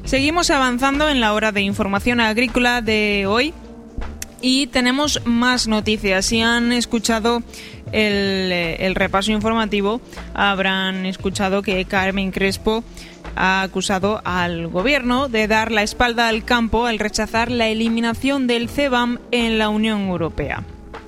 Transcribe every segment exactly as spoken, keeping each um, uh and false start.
Seguimos avanzando en la hora de información agrícola de hoy y tenemos más noticias. Si han escuchado el, el repaso informativo, habrán escuchado que Carmen Crespo ha acusado al gobierno de dar la espalda al campo al rechazar la eliminación del CBAM en la Unión Europea.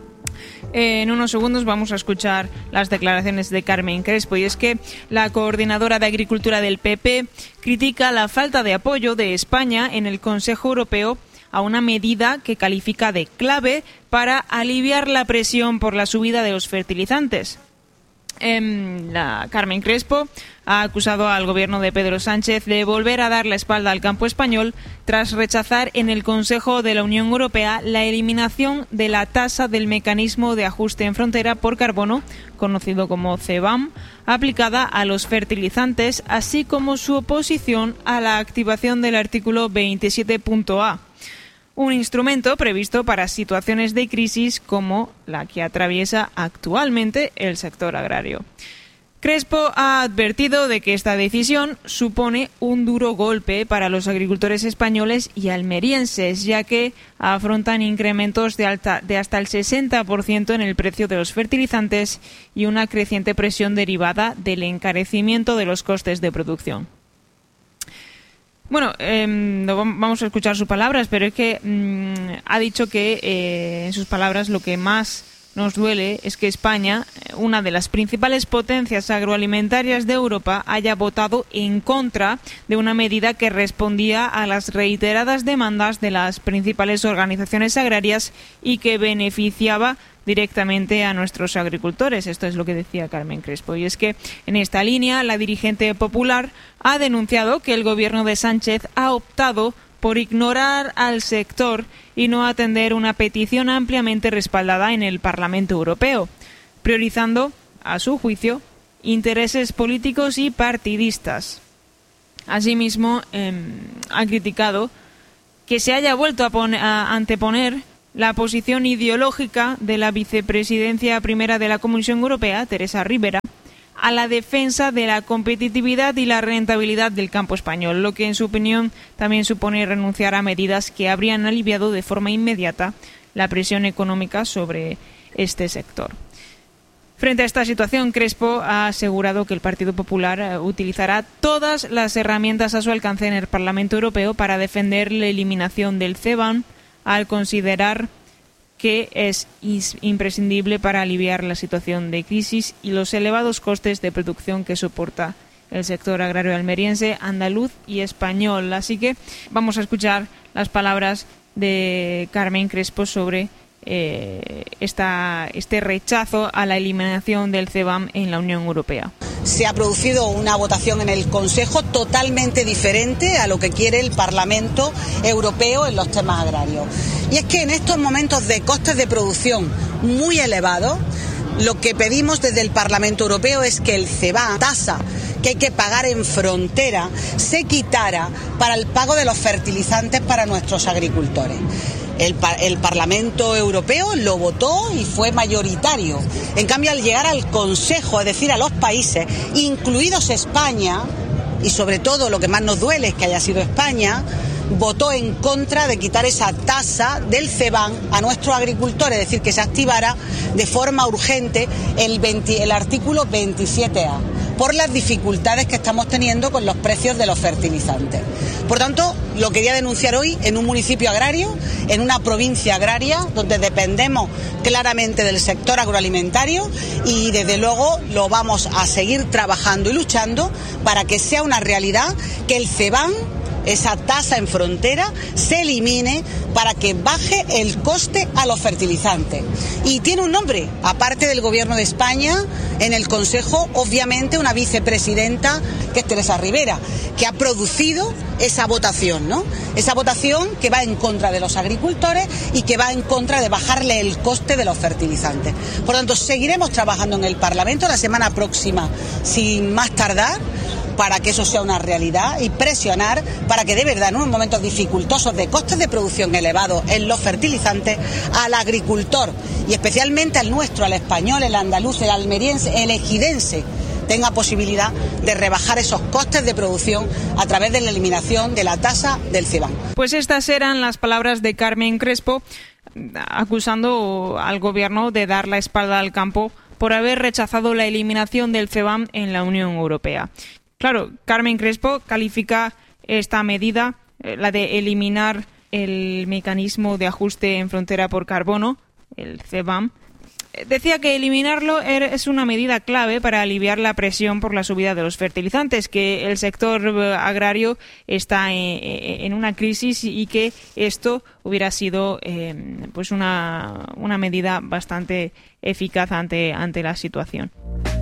En unos segundos vamos a escuchar las declaraciones de Carmen Crespo, y es que la coordinadora de Agricultura del P P critica la falta de apoyo de España en el Consejo Europeo a una medida que califica de clave para aliviar la presión por la subida de los fertilizantes. Eh, la Carmen Crespo ha acusado al gobierno de Pedro Sánchez de volver a dar la espalda al campo español tras rechazar en el Consejo de la Unión Europea la eliminación de la tasa del mecanismo de ajuste en frontera por carbono, conocido como CBAM, aplicada a los fertilizantes, así como su oposición a la activación del artículo veintisiete punto a. Un instrumento previsto para situaciones de crisis como la que atraviesa actualmente el sector agrario. Crespo ha advertido de que esta decisión supone un duro golpe para los agricultores españoles y almerienses, ya que afrontan incrementos de, alta, de hasta el sesenta por ciento en el precio de los fertilizantes y una creciente presión derivada del encarecimiento de los costes de producción. Bueno, eh, vamos a escuchar sus palabras, pero es que mmm, ha dicho que, eh, en sus palabras, lo que más nos duele es que España, una de las principales potencias agroalimentarias de Europa, haya votado en contra de una medida que respondía a las reiteradas demandas de las principales organizaciones agrarias y que beneficiaba directamente a nuestros agricultores. Esto es lo que decía Carmen Crespo. Y es que en esta línea la dirigente popular ha denunciado que el gobierno de Sánchez ha optado por ignorar al sector y no atender una petición ampliamente respaldada en el Parlamento Europeo, priorizando, a su juicio, intereses políticos y partidistas. Asimismo, eh, ha criticado que se haya vuelto a, poner, a anteponer la posición ideológica de la vicepresidencia primera de la Comisión Europea, Teresa Ribera, a la defensa de la competitividad y la rentabilidad del campo español, lo que en su opinión también supone renunciar a medidas que habrían aliviado de forma inmediata la presión económica sobre este sector. Frente a esta situación, Crespo ha asegurado que el Partido Popular utilizará todas las herramientas a su alcance en el Parlamento Europeo para defender la eliminación del CBAM, al considerar que es imprescindible para aliviar la situación de crisis y los elevados costes de producción que soporta el sector agrario almeriense, andaluz y español. Así que vamos a escuchar las palabras de Carmen Crespo sobre eh, esta, este rechazo a la eliminación del CBAM en la Unión Europea. Se ha producido una votación en el Consejo totalmente diferente a lo que quiere el Parlamento Europeo en los temas agrarios. Y es que en estos momentos de costes de producción muy elevados, lo que pedimos desde el Parlamento Europeo es que el CBAM, tasa que hay que pagar en frontera, se quitara para el pago de los fertilizantes para nuestros agricultores. El, el Parlamento Europeo lo votó y fue mayoritario. En cambio, al llegar al Consejo, es decir, a los países, incluidos España, y sobre todo lo que más nos duele es que haya sido España, votó en contra de quitar esa tasa del CBAM a nuestros agricultores, es decir, que se activara de forma urgente el, veinte, el artículo veintisiete A, por las dificultades que estamos teniendo con los precios de los fertilizantes. Por tanto, lo quería denunciar hoy en un municipio agrario, en una provincia agraria, donde dependemos claramente del sector agroalimentario, y desde luego lo vamos a seguir trabajando y luchando para que sea una realidad que el CBAM, esa tasa en frontera, se elimine para que baje el coste a los fertilizantes. Y tiene un nombre, aparte del Gobierno de España, en el Consejo, obviamente, una vicepresidenta, que es Teresa Ribera, que ha producido esa votación, ¿no? Esa votación que va en contra de los agricultores y que va en contra de bajarle el coste de los fertilizantes. Por tanto, seguiremos trabajando en el Parlamento la semana próxima, sin más tardar, para que eso sea una realidad y presionar para que de verdad en unos momentos dificultosos de costes de producción elevados en los fertilizantes, al agricultor y especialmente al nuestro, al español, el andaluz, el almeriense, el ejidense, tenga posibilidad de rebajar esos costes de producción a través de la eliminación de la tasa del CEBAM. Pues estas eran las palabras de Carmen Crespo, acusando al Gobierno de dar la espalda al campo por haber rechazado la eliminación del CEBAM en la Unión Europea. Claro, Carmen Crespo califica esta medida, la de eliminar el mecanismo de ajuste en frontera por carbono, el CEBAM. Decía que eliminarlo es una medida clave para aliviar la presión por la subida de los fertilizantes, que el sector agrario está en una crisis y que esto hubiera sido eh, pues una, una medida bastante eficaz ante, ante la situación.